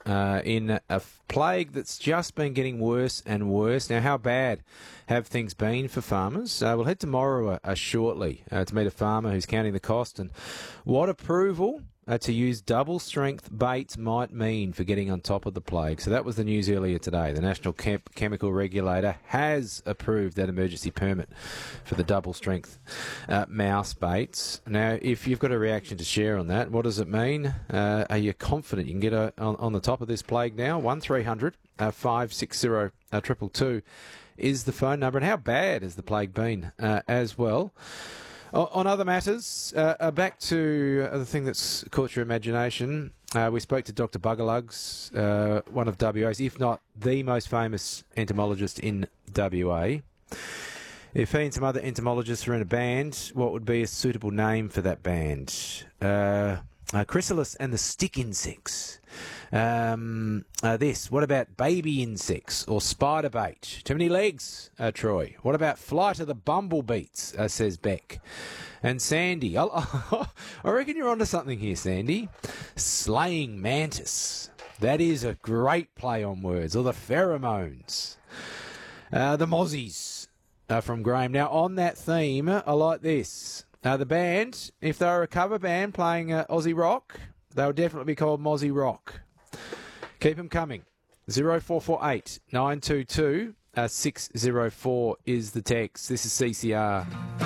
in a plague that's just been getting worse and worse. Now, how bad have things been for farmers? We'll head to Moruwa shortly to meet a farmer who's counting the cost and what approval to use double-strength baits might mean for getting on top of the plague. So that was the news earlier today. The National Chemical Regulator has approved that emergency permit for the double-strength mouse baits. Now, if you've got a reaction to share on that, what does it mean? Are you confident you can get on the top of this plague now? 1300 560 222 is the phone number. And how bad has the plague been as well? On other matters, back to the thing that's caught your imagination. We spoke to Dr. Buggerlugs, one of WA's, if not the most famous entomologist in WA. If he and some other entomologists were in a band, what would be a suitable name for that band? Chrysalis and the Stick Insects. What about Baby Insects or Spider Bait? Too many legs, Troy. What about Flight of the Bumblebeats, says Beck. And Sandy, I reckon you're onto something here, Sandy. Slaying Mantis. That is a great play on words. Or the Pheromones. The Mozzies from Graham. Now, on that theme, I like this. The band, if they were a cover band playing Aussie rock, they would definitely be called Mozzie Rock. Keep them coming. 0448 922 604 is the text. This is CCR.